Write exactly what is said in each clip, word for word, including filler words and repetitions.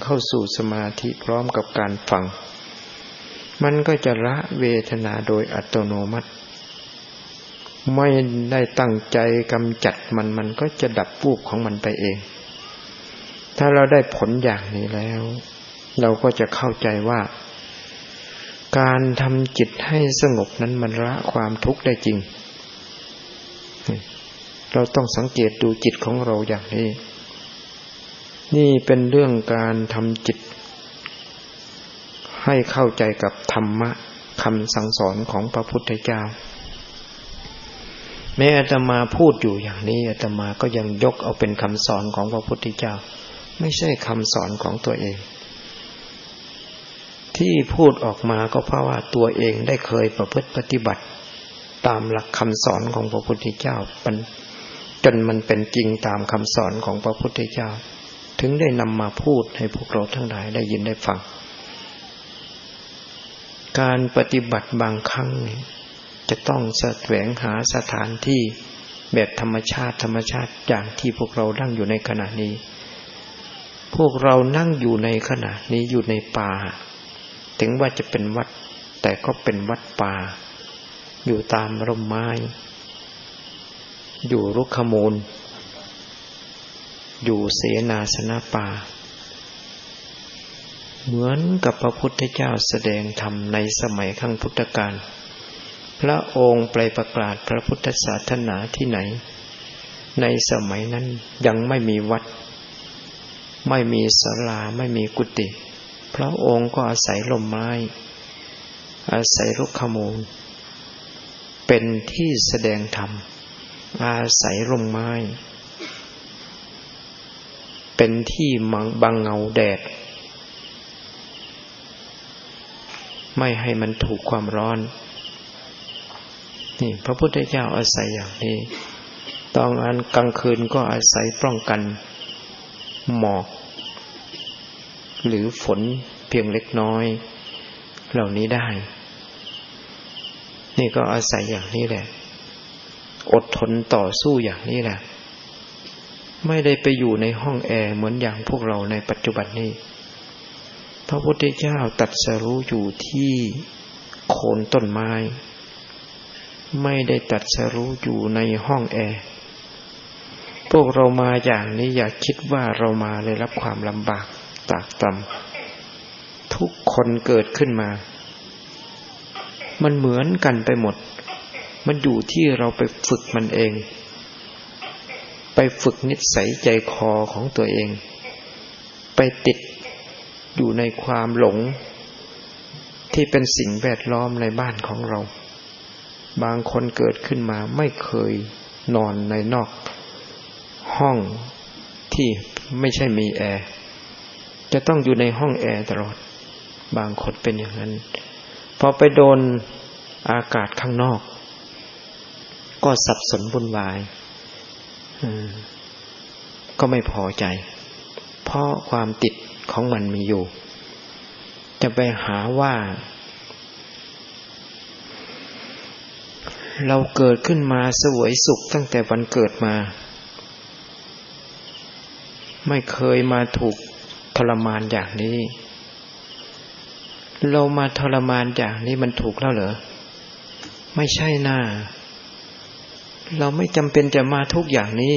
เข้าสู่สมาธิพร้อมกับการฟังมันก็จะละเวทนาโดยอัตโนมัติไม่ได้ตั้งใจกำจัดมันมันก็จะดับวูบของมันไปเองถ้าเราได้ผลอย่างนี้แล้วเราก็จะเข้าใจว่าการทำจิตให้สงบนั้นมันละความทุกข์ได้จริงเราต้องสังเกตดูจิตของเราอย่างนี้นี่เป็นเรื่องการทำจิตให้เข้าใจกับธรรมะคำสั่งสอนของพระพุทธเจ้าแม้อาตมาพูดอยู่อย่างนี้อาตมาก็ยังยกเอาเป็นคำสอนของพระพุทธเจ้าไม่ใช่คำสอนของตัวเองที่พูดออกมาก็เพราะว่าตัวเองได้เคยประพฤติปฏิบัติตามหลักคำสอนของพระพุทธเจ้าจนมันเป็นจริงตามคำสอนของพระพุทธเจ้าถึงได้นำมาพูดให้พวกเราทั้งหลายได้ยินได้ฟังการปฏิบัติบางครั้งจะต้องแสวงหาสถานที่แบบธรรมชาติธรรมชาติอย่างที่พวกเรานั่งอยู่ในขณะนี้พวกเรานั่งอยู่ในขณะนี้อยู่ในป่าถึงว่าจะเป็นวัดแต่ก็เป็นวัดป่าอยู่ตามร่มไม้อยู่รุกขมูลอยู่เสนาสนะป่าเหมือนกับพระพุทธเจ้าแสดงธรรมในสมัยครั้งพุทธกาลพระองค์ไปประกาศพระพุทธศาสนาที่ไหนในสมัยนั้นยังไม่มีวัดไม่มีศาลาไม่มีกุฏิพระองค์ก็อาศัยร่มไม้อาศัยรุกขมูลเป็นที่แสดงธรรมอาศัยร่มไม้เป็นที่บังเงาแดดไม่ให้มันถูกความร้อนนี่พระพุทธเจ้าอาศัยอย่างนี้ตอนอันกลางคืนก็อาศัยป้องกันหมอกหรือฝนเพียงเล็กน้อยเหล่านี้ได้นี่ก็อาศัยอย่างนี้แหละอดทนต่อสู้อย่างนี้แหละไม่ได้ไปอยู่ในห้องแอร์เหมือนอย่างพวกเราในปัจจุบันนี้พระพุทธเจ้าตรัสรู้อยู่ที่โคนต้นไม้ไม่ได้ตรัสรู้อยู่ในห้องแอร์พวกเรามาอย่างนี้อย่าคิดว่าเรามาเลยรับความลำบากตากตำทุกคนเกิดขึ้นมามันเหมือนกันไปหมดมันอยู่ที่เราไปฝึกมันเองไปฝึกนิสัยใจคอของตัวเองไปติดอยู่ในความหลงที่เป็นสิ่งแวดล้อมในบ้านของเราบางคนเกิดขึ้นมาไม่เคยนอนในนอกห้องที่ไม่ใช่มีแอร์จะต้องอยู่ในห้องแอร์ตลอดบางคนเป็นอย่างนั้นพอไปโดนอากาศข้างนอกก็สับสนวุ่นวายก็ไม่พอใจเพราะความติดของมันมีอยู่จะไปหาว่าเราเกิดขึ้นมาเสวยสุขตั้งแต่วันเกิดมาไม่เคยมาถูกทรมานอย่างนี้เรามาทรมานอย่างนี้มันถูกแล้วเหรอไม่ใช่น่าเราไม่จำเป็นจะมาทุกอย่างนี้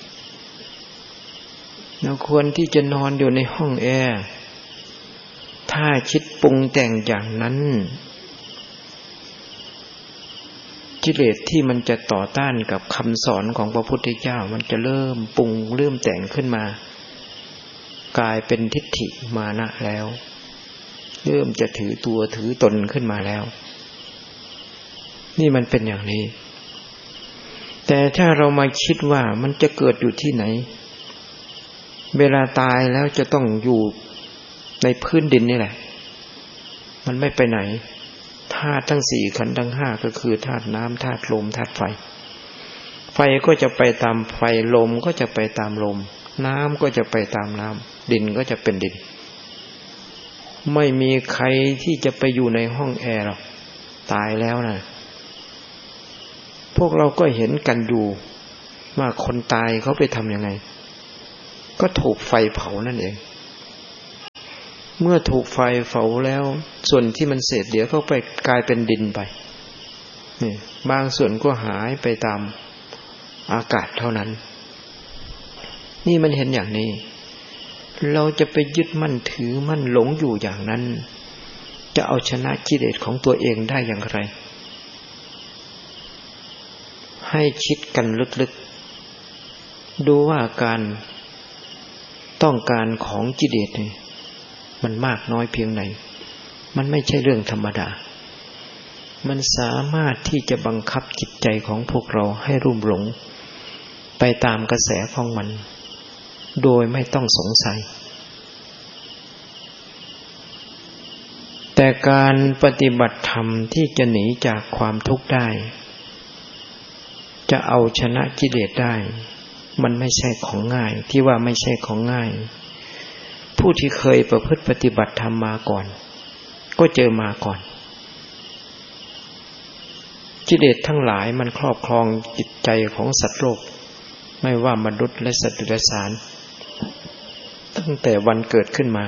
เราควรที่จะนอนอยู่ในห้องแอร์ถ้าคิดปรุงแต่งอย่างนั้นกิเลสที่มันจะต่อต้านกับคำสอนของพระพุทธเจ้ามันจะเริ่มปรุงเริ่มแต่งขึ้นมากลายเป็นทิฏฐิมานะแล้วเริ่มจะถือตัวถือตนขึ้นมาแล้วนี่มันเป็นอย่างนี้แต่ถ้าเรามาคิดว่ามันจะเกิดอยู่ที่ไหนเวลาตายแล้วจะต้องอยู่ในพื้นดินนี่แหละมันไม่ไปไหนธาตุทั้งสี่ขันธ์ทั้งห้าก็คือธาตุน้ำธาตุลมธาตุไฟไฟก็จะไปตามไฟลมก็จะไปตามลมน้ำก็จะไปตามน้ำดินก็จะเป็นดินไม่มีใครที่จะไปอยู่ในห้องแอร์หรอกตายแล้วนะพวกเราก็เห็นกันอยู่ว่าคนตายเขาไปทำยังไงก็ถูกไฟเผานั่นเองเมื่อถูกไฟเผาแล้วส่วนที่มันเศษเหลือเข้าไปกลายเป็นดินไปนี่บางส่วนก็หายไปตามอากาศเท่านั้นนี่มันเห็นอย่างนี้เราจะไปยึดมั่นถือมั่นหลงอยู่อย่างนั้นจะเอาชนะกิเลสของตัวเองได้อย่างไรให้คิดกันลึกๆดูว่าการต้องการของกิเลสนี่มันมากน้อยเพียงไหนมันไม่ใช่เรื่องธรรมดามันสามารถที่จะบังคับจิตใจของพวกเราให้รุ่มหลงไปตามกระแสของมันโดยไม่ต้องสงสัยแต่การปฏิบัติธรรมที่จะหนีจากความทุกข์ได้จะเอาชนะกิเลสได้มันไม่ใช่ของง่ายที่ว่าไม่ใช่ของง่ายผู้ที่เคยประพฤติปฏิบัติธรรมมาก่อนก็เจอมาก่อนกิเลสทั้งหลายมันครอบครองจิตใจของสัตว์โลกไม่ว่ามนุษย์และสัตว์เดรัจฉานตั้งแต่วันเกิดขึ้นมา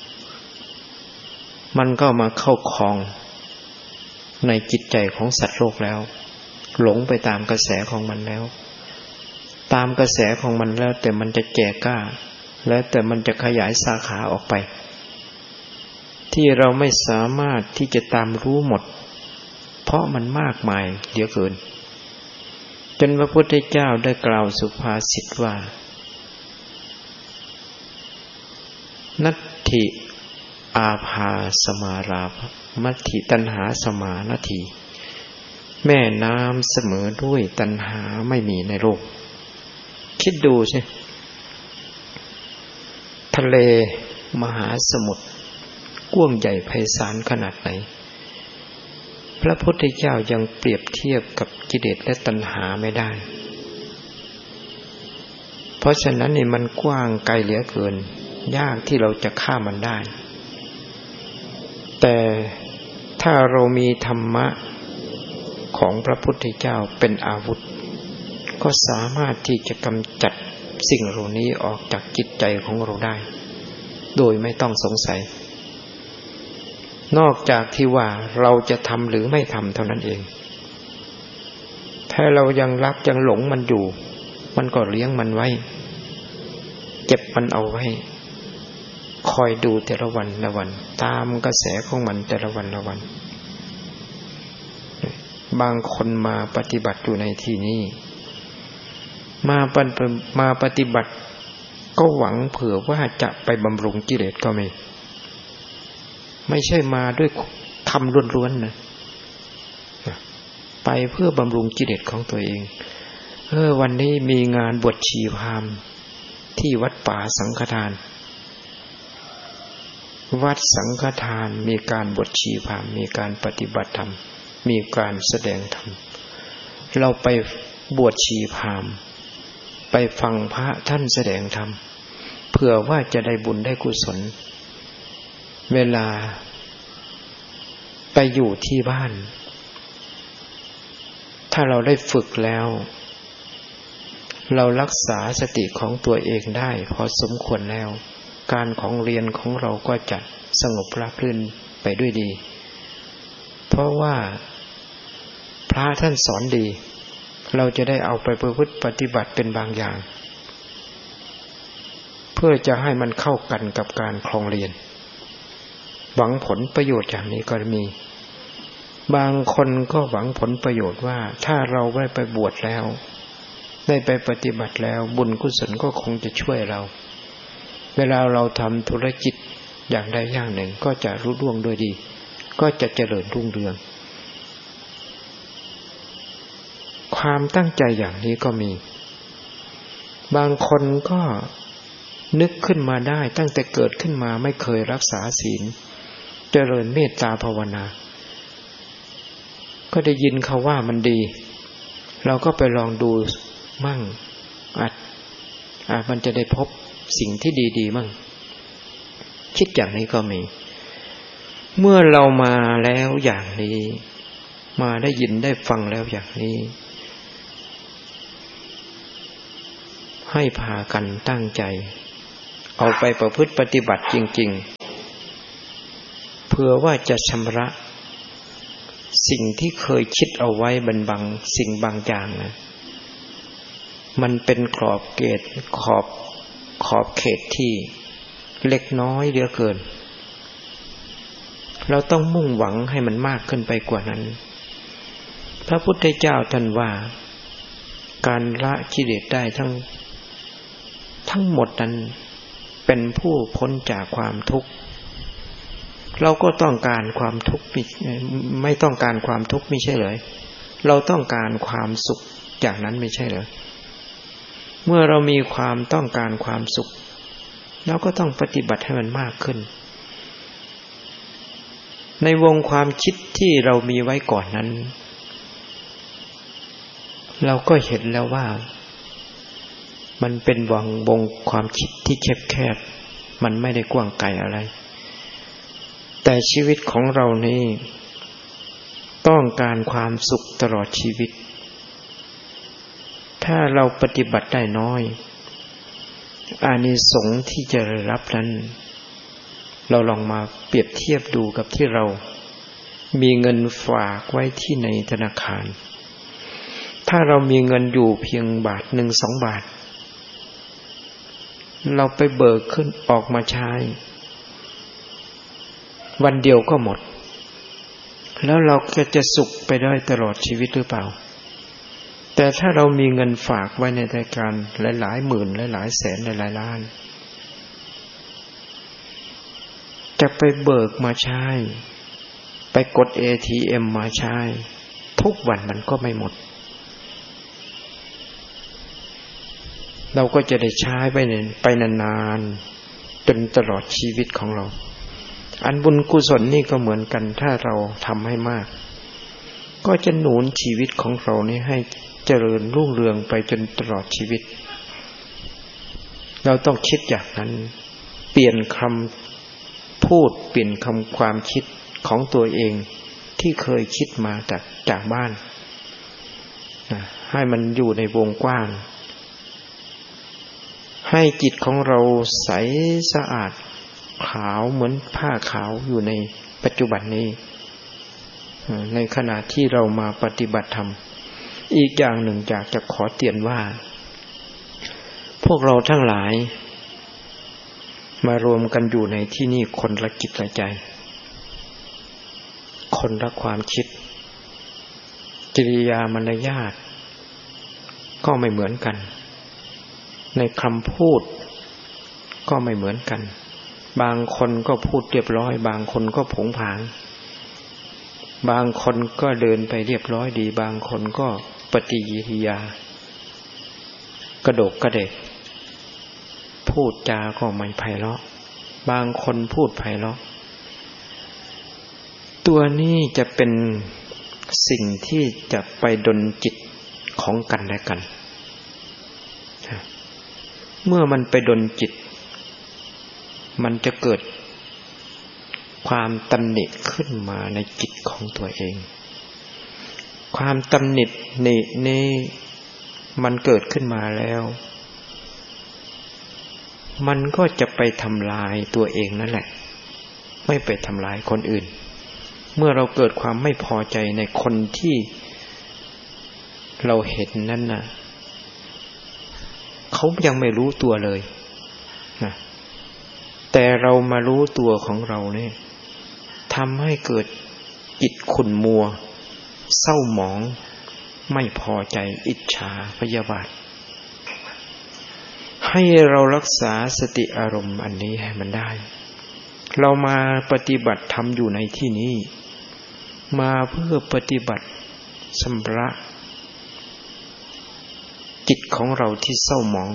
มันก็มาเข้าครองในจิตใจของสัตว์โลกแล้วหลงไปตามกระแสของมันแล้วตามกระแสของมันแล้วแต่มันจะแก่กล้าแล้วแต่มันจะขยายสาขาออกไปที่เราไม่สามารถที่จะตามรู้หมดเพราะมันมากมายเหลือเกินจนพระพุทธเจ้าได้กล่าวสุภาษิตว่านัตถิอาภาสมาราภมัตถิตัณหาสมานาทีแม่น้ำเสมอด้วยตัณหาไม่มีในโลกคิดดูสิทะเลมหาสมุทรกว้างใหญ่ไพศาลขนาดไหนพระพุทธเจ้ายังเปรียบเทียบกับกิเลสและตัณหาไม่ได้เพราะฉะนั้นนี่มันกว้างไกลเหลือเกินยากที่เราจะฆ่ามันได้แต่ถ้าเรามีธรรมะของพระพุทธเจ้าเป็นอาวุธก็สามารถที่จะกำจัดสิ่งเหล่านี้ออกจากจิตใจของเราได้โดยไม่ต้องสงสัยนอกจากที่ว่าเราจะทำหรือไม่ทำเท่านั้นเองถ้าเรายังรักยังหลงมันอยู่มันก็เลี้ยงมันไว้เก็บมันเอาไว้คอยดูแต่ละวันละวันตามกระแสของมันแต่ละวันละวันบางคนมาปฏิบัติอยู่ในที่นี้มาปฏิมาปฏิบัติก็หวังเผื่อว่าจะไปบำรุงกิเลสก็ไม่ไม่ใช่มาด้วยคำล้วนๆนะไปเพื่อบำรุงกิเลสของตัวเองเออวันนี้มีงานบวชชีพราหมณ์ที่วัดป่าสังฆทานวัดสังฆทานมีการบวชชีพราหมณ์มีการปฏิบัติธรรมมีการแสดงธรรมเราไปบวชชีพราหมณ์ไปฟังพระท่านแสดงธรรมเผื่อว่าจะได้บุญได้กุศลเวลาไปอยู่ที่บ้านถ้าเราได้ฝึกแล้วเรารักษาสติของตัวเองได้พอสมควรแล้วการของเรียนของเราก็จะสงบราบรื่นไปด้วยดีเพราะว่าพระท่านสอนดีเราจะได้เอาไปประพฤติปฏิบัติเป็นบางอย่างเพื่อจะให้มันเข้ากันกับการครองเรียนหวังผลประโยชน์อย่างนี้ก็มีบางคนก็หวังผลประโยชน์ว่าถ้าเราได้ไปบวชแล้วได้ไปปฏิบัติแล้วบุญกุศลก็คงจะช่วยเราเวลาเราทำธุรกิจอย่างใดอย่างหนึ่งก็จะรุ่งเรืองด้วยดีก็จะเจริญรุ่งเรืองความตั้งใจอย่างนี้ก็มีบางคนก็นึกขึ้นมาได้ตั้งแต่เกิดขึ้นมาไม่เคยรักษาศีลเจริญเมตตาภาวนาก็ได้ยินเขาว่ามันดีเราก็ไปลองดูมั่งอาจอาจมันจะได้พบสิ่งที่ดีๆมั่งคิดอย่างนี้ก็มีเมื่อเรามาแล้วอย่างนี้มาได้ยินได้ฟังแล้วอย่างนี้ให้พากันตั้งใจเอาไปประพฤติปฏิบัติจริงผื่อว่าจะชำระสิ่งที่เคยคิดเอาไว้บรรบังสิ่งบางอย่างนะมันเป็นขอบเขตขอบขอบเขตที่เล็กน้อยเหลือเกินเราต้องมุ่งหวังให้มันมากขึ้นไปกว่านั้นพระพุทธเจ้าท่านว่าการละกิเลสได้ทั้งทั้งหมดนั้นเป็นผู้พ้นจากความทุกข์เราก็ต้องการความทุกข์ไม่ต้องการความทุกข์ไม่ใช่เหรอเราต้องการความสุขจากนั้นไม่ใช่เหรอเมื่อเรามีความต้องการความสุขเราก็ต้องปฏิบัติให้มันมากขึ้นในวงความคิดที่เรามีไว้ก่อนนั้นเราก็เห็นแล้วว่ามันเป็นวงวงความคิดที่แคบๆมันไม่ได้กว้างไกลอะไรแต่ชีวิตของเรานี่ต้องการความสุขตลอดชีวิตถ้าเราปฏิบัติได้น้อยอานิสงส์ที่จะได้รับนั้นเราลองมาเปรียบเทียบดูกับที่เรามีเงินฝากไว้ที่ในธนาคารถ้าเรามีเงินอยู่เพียงบาทหนึ่งสองบาทเราไปเบิกขึ้นออกมาใช้วันเดียวก็หมดแล้วเราก็จะสุขไปได้ตลอดชีวิตหรือเปล่าแต่ถ้าเรามีเงินฝากไว้ในธนาคารหลายๆหมื่นหลายๆแสนหลายๆล้านจะไปเบิกมาใช้ไปกด เอ ที เอ็ม มาใช้ทุกวันมันก็ไม่หมดเราก็จะได้ใช้ไปไปนานๆจนตลอดชีวิตของเราอันบุญกุศลนี่ก็เหมือนกันถ้าเราทำให้มากก็จะหนุนชีวิตของเรานี่ให้เจริญรุ่งเรืองไปจนตลอดชีวิตเราต้องคิดอย่างนั้นเปลี่ยนคำพูดเปลี่ยนคำความคิดของตัวเองที่เคยคิดมาจากจากบ้านให้มันอยู่ในวงกว้างให้จิตของเราใสสะอาดขาวเหมือนผ้าขาวอยู่ในปัจจุบันนี้ในขณะที่เรามาปฏิบัติธรรมอีกอย่างหนึ่งอยากจะขอเตือนว่าพวกเราทั้งหลายมารวมกันอยู่ในที่นี่คนละจิตละใจคนละความคิดกิริยามารยาทก็ไม่เหมือนกันในคำพูดก็ไม่เหมือนกันบางคนก็พูดเรียบร้อยบางคนก็ผงผางบางคนก็เดินไปเรียบร้อยดีบางคนก็ปฏิกิริยากระโดกกระเดกพูดจาก็ไม่ไพเราะบางคนพูดไพเราะตัวนี้จะเป็นสิ่งที่จะไปดลจิตของกันและกันเมื่อมันไปดลจิตมันจะเกิดความตำหนิขึ้นมาในจิตของตัวเองความตำหนินี่นี่มันเกิดขึ้นมาแล้วมันก็จะไปทำลายตัวเองนั่นแหละไม่ไปทำลายคนอื่นเมื่อเราเกิดความไม่พอใจในคนที่เราเห็นนั้นน่ะเขายังไม่รู้ตัวเลยนะแต่เรามารู้ตัวของเราเนี่ยทำให้เกิดจิตขุ่นมัวเศร้าหมองไม่พอใจอิจฉาพยาบาทให้เรารักษาสติอารมณ์อันนี้ให้มันได้เรามาปฏิบัติธรรมอยู่ในที่นี้มาเพื่อปฏิบัติชำระจิตของเราที่เศร้าหมอง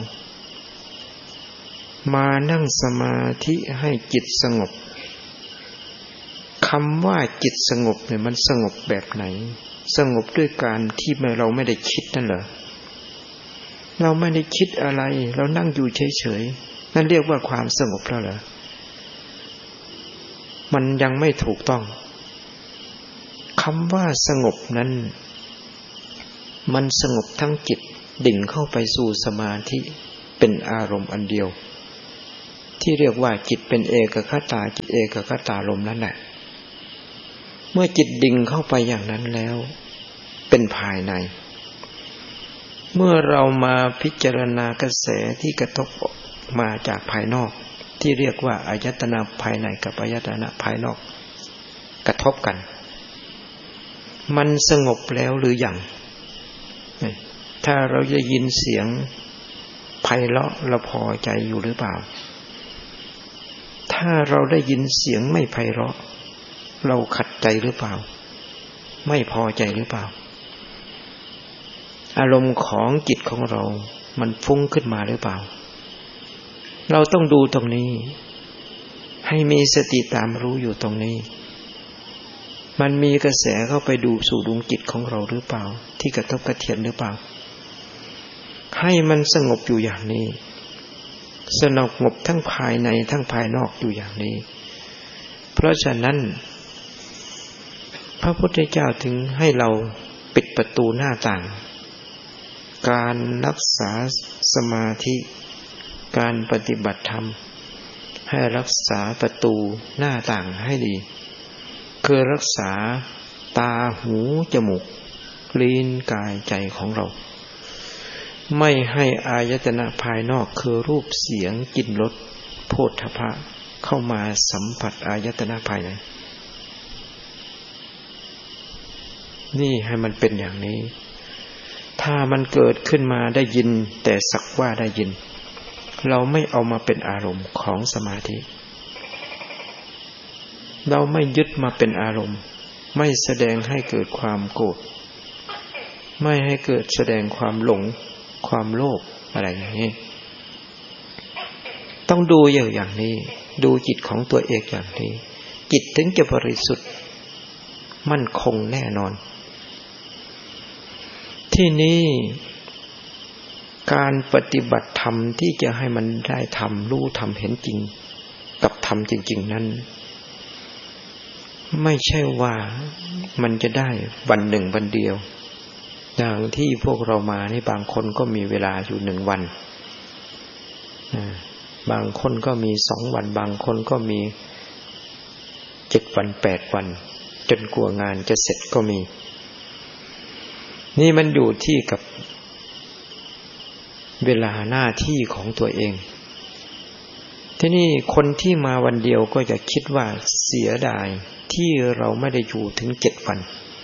มานั่งสมาธิให้จิตสงบคำว่าจิตสงบเนี่ยมันสงบแบบไหนสงบด้วยการที่เราไม่ได้คิดนั่นเหรอเราไม่ได้คิดอะไรเรานั่งอยู่เฉยๆนั่นเรียกว่าความสงบแล้วเหรอมันยังไม่ถูกต้องคำว่าสงบนั้นมันสงบทั้งจิตดิ่งเข้าไปสู่สมาธิเป็นอารมณ์อันเดียวที่เรียกว่าจิตเป็นเอกคตาจิตเอกคตารมณ์นั่นแหละมื่อจิตดิ่งเข้าไปอย่างนั้นแล้วเป็นภายในเมื่อเรามาพิจารณากระแสที่กระทบมาจากภายนอกที่เรียกว่าอายตนะภายในกับอายตนะภายนอกกระทบกันมันสงบแล้วหรือยังถ้าเราจะยินเสียงไพเราะเราพอใจอยู่หรือเปล่าถ้าเราได้ยินเสียงไม่ไพเราะเราขัดใจหรือเปล่าไม่พอใจหรือเปล่าอารมณ์ของจิตของเรามันฟุ้งขึ้นมาหรือเปล่าเราต้องดูตรงนี้ให้มีสติตามรู้อยู่ตรงนี้มันมีกระแสเข้าไปดูสู่ดวงจิตของเราหรือเปล่าที่กระทบกระเทือนหรือเปล่าให้มันสงบอยู่อย่างนี้สงบทั้งภายในทั้งภายนอกอยู่อย่างนี้เพราะฉะนั้นพระพุทธเจ้าถึงให้เราปิดประตูหน้าต่างการรักษาสมาธิการปฏิบัติธรรมให้รักษาประตูหน้าต่างให้ดีคือรักษาตาหูจมูกลิ้นกายใจของเราไม่ให้อายตนะภายนอกคือรูปเสียงกลิ่นรสโผฏฐัพพะเข้ามาสัมผัสอายตนะภายในนี่ให้มันเป็นอย่างนี้ถ้ามันเกิดขึ้นมาได้ยินแต่สักว่าได้ยินเราไม่เอามาเป็นอารมณ์ของสมาธิเราไม่ยึดมาเป็นอารมณ์ไม่แสดงให้เกิดความโกรธไม่ให้เกิดแสดงความหลงความโลภอะไรอย่างนี้ต้องดูอย่างนี้ดูจิตของตัวเองอย่างนี้จิตถึงจะบริสุทธิ์มั่นคงแน่นอนที่นี้การปฏิบัติธรรมที่จะให้มันได้ทำรู้ทำเห็นจริงกับทำจริงๆนั้นไม่ใช่ว่ามันจะได้วันหนึ่งวันเดียวอย่างที่พวกเรามานี่บางคนก็มีเวลาอยู่หนึ่งวันบางคนก็มีสองวันบางคนก็มีเจ็ดวันแปดวันจนกว่างานจะเสร็จก็มีนี่มันอยู่ที่กับเวลาหน้าที่ของตัวเองที่นี่คนที่มาวันเดียวก็จะคิดว่าเสียดายที่เราไม่ได้อยู่ถึงเจ็ดวัน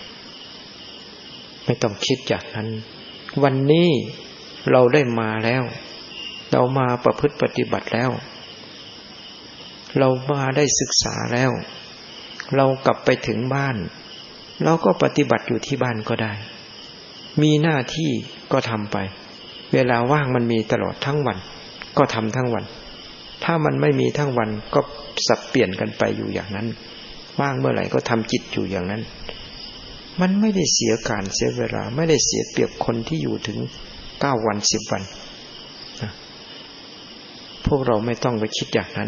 ไม่ต้องคิดอย่างนั้นวันนี้เราได้มาแล้วเรามาประพฤติปฏิบัติแล้วเรามาได้ศึกษาแล้วเรากลับไปถึงบ้านเราก็ปฏิบัติอยู่ที่บ้านก็ได้มีหน้าที่ก็ทำไปเวลาว่างมันมีตลอดทั้งวันก็ทำทั้งวันถ้ามันไม่มีทั้งวันก็สับเปลี่ยนกันไปอยู่อย่างนั้นว่างเมื่อไหร่ก็ทำจิตอยู่อย่างนั้นมันไม่ได้เสียการเสียเวลาไม่ได้เสียเปรียบคนที่อยู่ถึงเก้าวันสิบวันพวกเราไม่ต้องไปคิดอย่างนั้น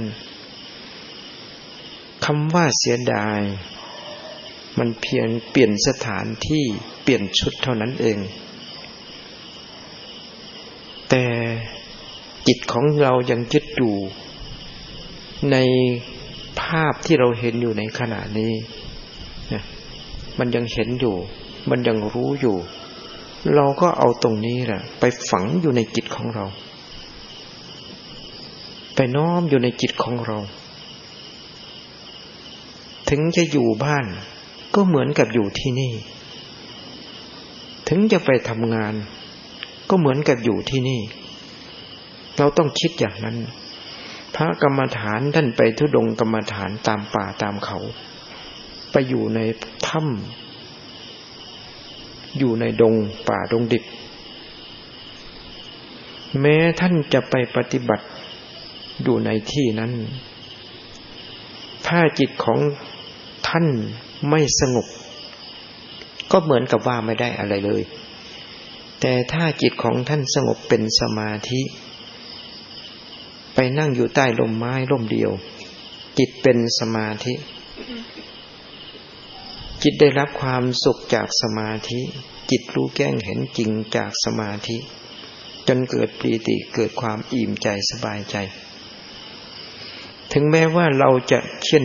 คำว่าเสียดายมันเพียงเปลี่ยนสถานที่เปลี่ยนชุดเท่านั้นเองแต่จิตของเรายังยึดอยู่ในภาพที่เราเห็นอยู่ในขณะนี้มันยังเห็นอยู่มันยังรู้อยู่เราก็เอาตรงนี้แหละไปฝังอยู่ในจิตของเราไปน้อมอยู่ในจิตของเราถึงจะอยู่บ้านก็เหมือนกับอยู่ที่นี่ถึงจะไปทำงานก็เหมือนกับอยู่ที่นี่เราต้องคิดอย่างนั้นพระกรรมฐานท่านไปธุดงค์กรรมฐานตามป่าตามเขาไปอยู่ในถ้ำอยู่ในดงป่าดงดิบแม้ท่านจะไปปฏิบัติอยู่ในที่นั้นถ้าจิตของท่านไม่สงบก็เหมือนกับว่าไม่ได้อะไรเลยแต่ถ้าจิตของท่านสงบเป็นสมาธิไปนั่งอยู่ใต้ร่มไม้ร่มเดียวจิตเป็นสมาธิจิตได้รับความสุขจากสมาธิจิตรู้แจ้งเห็นจริงจากสมาธิจนเกิดปีติเกิดความอิ่มใจสบายใจถึงแม้ว่าเราจะเคี่ยน